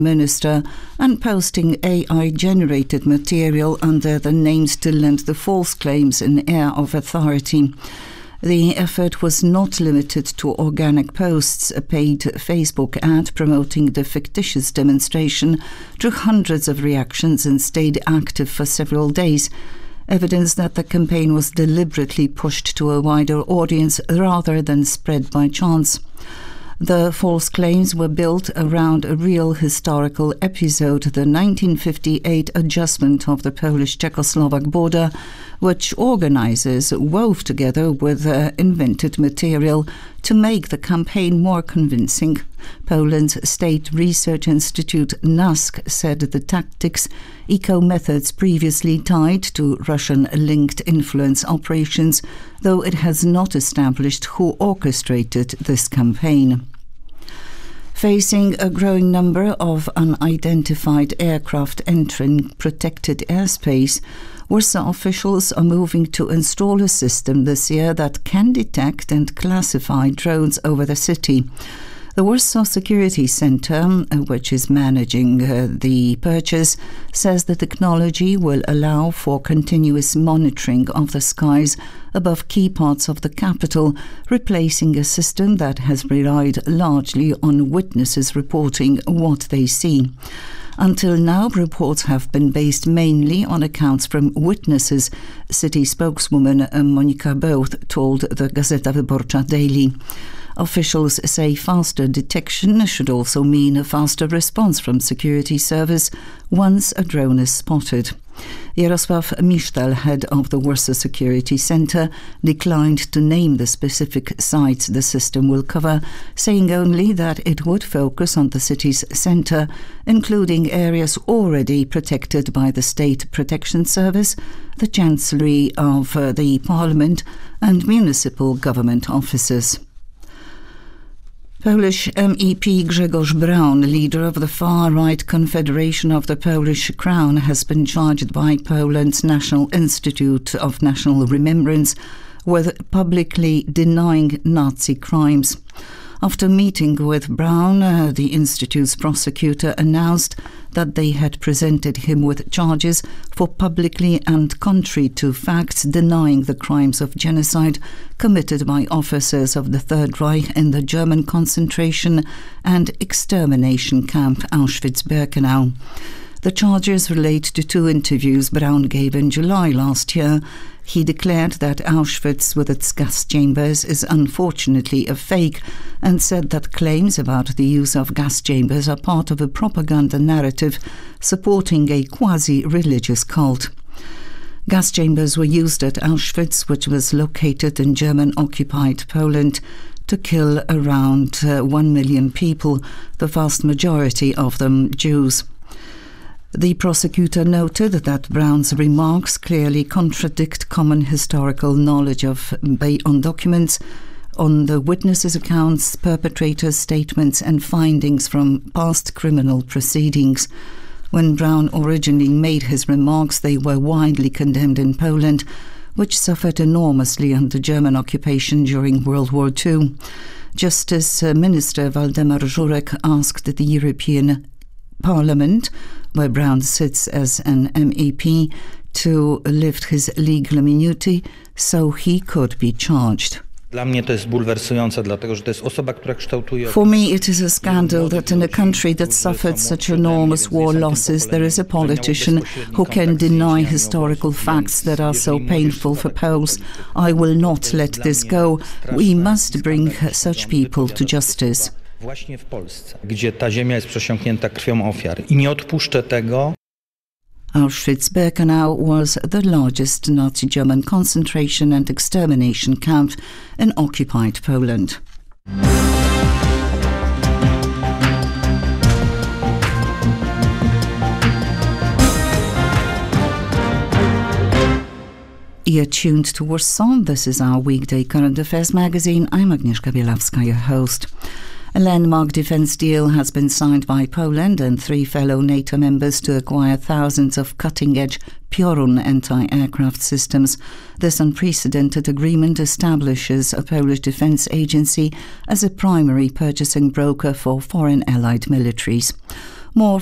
Minister and posting AI-generated material under the names to lend the false claims in air of authority. The effort was not limited to organic posts. A paid Facebook ad promoting the fictitious demonstration drew hundreds of reactions and stayed active for several days, evidence that the campaign was deliberately pushed to a wider audience rather than spread by chance. The false claims were built around a real historical episode, the 1958 adjustment of the Polish-Czechoslovak border, which organizers wove together with invented material to make the campaign more convincing. Poland's State Research Institute NASK said the tactics echo methods previously tied to Russian-linked influence operations, though it has not established who orchestrated this campaign. Facing a growing number of unidentified aircraft entering protected airspace, Warsaw officials are moving to install a system this year that can detect and classify drones over the city. The Warsaw Security Center, which is managing the purchase, says the technology will allow for continuous monitoring of the skies above key parts of the capital, replacing a system that has relied largely on witnesses reporting what they see. Until now, reports have been based mainly on accounts from witnesses, city spokeswoman Monika Bełt told the Gazeta Wyborcza Daily. Officials say faster detection should also mean a faster response from security service once a drone is spotted. Jarosław Misztal, head of the Warsaw Security Center, declined to name the specific sites the system will cover, saying only that it would focus on the city's center, including areas already protected by the State Protection Service, the Chancellery of the Parliament and municipal government offices. Polish MEP Grzegorz Braun, leader of the far-right Confederation of the Polish Crown, has been charged by Poland's National Institute of National Remembrance with publicly denying Nazi crimes. After meeting with Braun, the Institute's prosecutor announced that they had presented him with charges for publicly and contrary to facts denying the crimes of genocide committed by officers of the Third Reich in the German concentration and extermination camp Auschwitz-Birkenau. The charges relate to two interviews Braun gave in July last year. He declared that Auschwitz with its gas chambers is unfortunately a fake and said that claims about the use of gas chambers are part of a propaganda narrative supporting a quasi-religious cult. Gas chambers were used at Auschwitz, which was located in German-occupied Poland, to kill around 1 million people, the vast majority of them Jews. The prosecutor noted that Braun's remarks clearly contradict common historical knowledge on documents, on the witnesses' accounts, perpetrators' statements and findings from past criminal proceedings. When Braun originally made his remarks, they were widely condemned in Poland, which suffered enormously under German occupation during World War II. Justice Minister Waldemar Żurek asked the European Parliament, where Braun sits as an MEP, to lift his legal immunity so he could be charged. Dla mnie to jest bulwersujące, dlatego że to jest osoba, która kształtuje. For me, it is a scandal that in a country that suffered such enormous war losses, there is a politician who can deny historical facts that are so painful for Poles. I will not let this go. We must bring such people to justice. Właśnie w Polsce, gdzie ta ziemia jest przesiąknięta krwią ofiar i nie odpuszczę tego. Auschwitz-Birkenau was the largest Nazi German concentration and extermination camp in occupied Poland. You're tuned to Warsaw. This is our weekday current affairs magazine. I'm Agnieszka Bielawska, your host. A landmark defence deal has been signed by Poland and 3 fellow NATO members to acquire thousands of cutting-edge Piorun anti-aircraft systems. This unprecedented agreement establishes a Polish defence agency as a primary purchasing broker for foreign allied militaries. More